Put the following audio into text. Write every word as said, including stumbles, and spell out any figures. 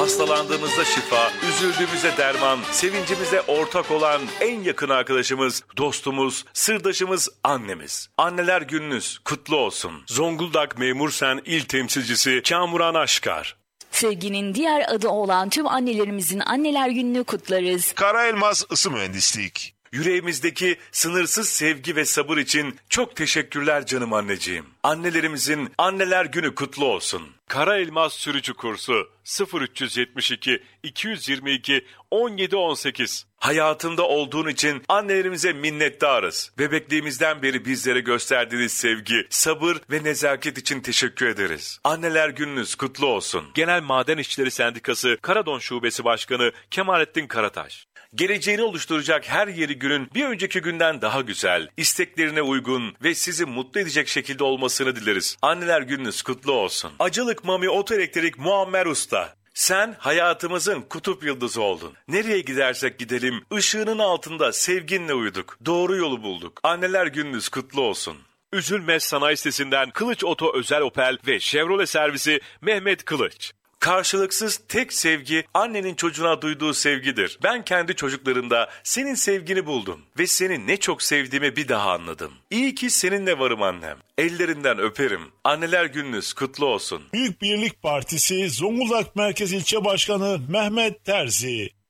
Hastalandığımızda şifa, üzüldüğümüzde derman, sevincimize ortak olan en yakın arkadaşımız, dostumuz, sırdaşımız annemiz. Anneler gününüz kutlu olsun. Zonguldak Memursen İl Temsilcisi Kamuran Aşkar. Sevginin diğer adı olan tüm annelerimizin anneler gününü kutlarız. Kara Elmas Isı Mühendislik. Yüreğimizdeki sınırsız sevgi ve sabır için çok teşekkürler canım anneciğim. Annelerimizin anneler günü kutlu olsun. Kara Elmas Sürücü Kursu sıfır üç yetmiş iki iki yüz yirmi iki on yedi on sekiz. Hayatında olduğun için annelerimize minnettarız. Bebekliğimizden beri bizlere gösterdiğiniz sevgi, sabır ve nezaket için teşekkür ederiz. Anneler gününüz kutlu olsun. Genel Maden İşçileri Sendikası Karadon Şubesi Başkanı Kemalettin Karataş. Geleceğini oluşturacak her yeri günün bir önceki günden daha güzel, isteklerine uygun ve sizi mutlu edecek şekilde olmasını dileriz. Anneler gününüz kutlu olsun. Acılık Mami Otoelektrik Muammer Usta. Sen hayatımızın kutup yıldızı oldun. Nereye gidersek gidelim, ışığının altında sevginle uyuduk. Doğru yolu bulduk. Anneler gününüz kutlu olsun. Üzülmez Sanayi Sitesi'nden Kılıç Oto Özel Opel ve Chevrolet servisi Mehmet Kılıç. Karşılıksız tek sevgi annenin çocuğuna duyduğu sevgidir. Ben kendi çocuklarımda senin sevgini buldum ve seni ne çok sevdiğimi bir daha anladım. İyi ki seninle varım annem. Ellerinden öperim. Anneler gününüz kutlu olsun. Büyük Birlik Partisi Zonguldak Merkez İlçe Başkanı Mehmet Terzi.